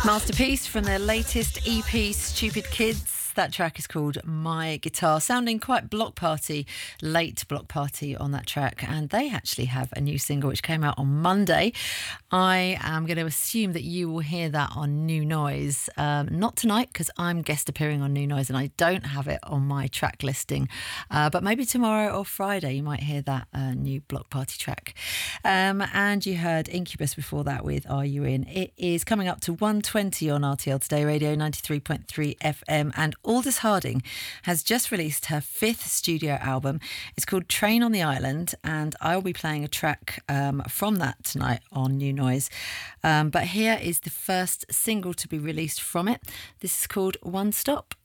Masterpiece from their latest EP, Stupid Kids. That track is called My Guitar, sounding quite Block Party, late Block Party on that track. And they actually have a new single which came out on Monday. I am going to assume that you will hear that on New Noise. Not tonight, because I'm guest appearing on New Noise and I don't have it on my track listing. But maybe tomorrow or Friday you might hear that new Block Party track. And you heard Incubus before that with Are You In? It is coming up to 1:20 on RTL Today Radio 93.3 FM, and Aldous Harding has just released her 5th studio album. It's called Train on the Island, and I will be playing a track from that tonight on New Noise. But here is the first single to be released from it. This is called One Stop.